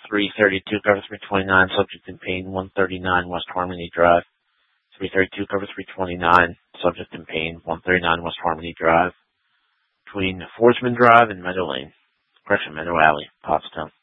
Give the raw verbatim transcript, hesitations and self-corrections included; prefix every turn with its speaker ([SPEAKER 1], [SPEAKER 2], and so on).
[SPEAKER 1] three thirty-two cover three twenty-nine, subject in pain, one thirty-nine West Harmony Drive. three thirty-two cover three twenty-nine, subject in pain, one thirty-nine West Harmony Drive. Between Forsman Drive and Meadow Lane. Correction, Meadow Alley, Pottstown.